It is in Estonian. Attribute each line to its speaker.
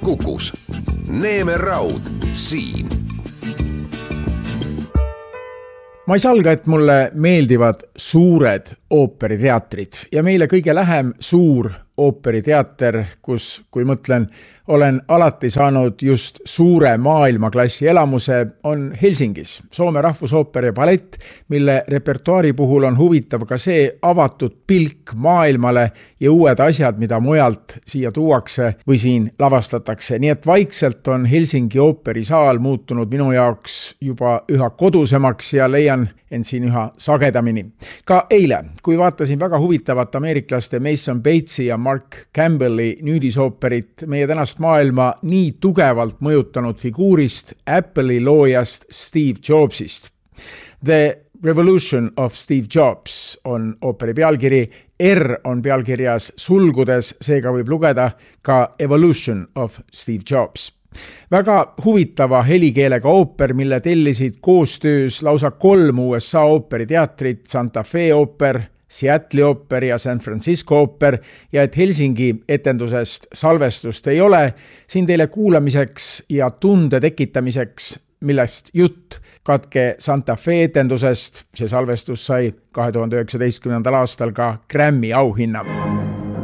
Speaker 1: Kukus. Neeme Raud siin.
Speaker 2: Ma ei salga, et mulle meeldivad suured ooperiteatrid ja meile kõige lähem suur ooperiteater, kus, kui mõtlen, olen alati saanud just suure maailmaklassi elamuse, on Helsingis. Soome rahvusooper ja ballett, mille repertuaari puhul on huvitav ka see avatud pilk maailmale ja uued asjad, mida mujalt siia tuuakse või siin lavastatakse. Nii et vaikselt on Helsingi ooperisaal muutunud minu jaoks juba üha kodusemaks ja leian end siin üha sagedamini. Ka eile, kui vaatasin väga huvitavat ameeriklaste Mason Batesi ja Mark Campbelli nüüdisooperit meie tänast maailma nii tugevalt mõjutanud figuurist, Apple'i loojast Steve Jobsist. The Revolution of Steve Jobs on ooperi pealkiri, R on pealkirjas sulgudes, seega võib lugeda ka Evolution of Steve Jobs. Väga huvitava helikeelega ooper, mille tellisid koostöös lausa 3 USA ooperiteatrit, Santa Fe ooper, Seattle'i ooper ja San Francisco ooper, ja et Helsingi etendusest salvestust ei ole, siin teile kuulamiseks ja tunde tekitamiseks, millest jutt, katke Santa Fe etendusest, see salvestus sai 2019. aastal ka Grammy auhinna.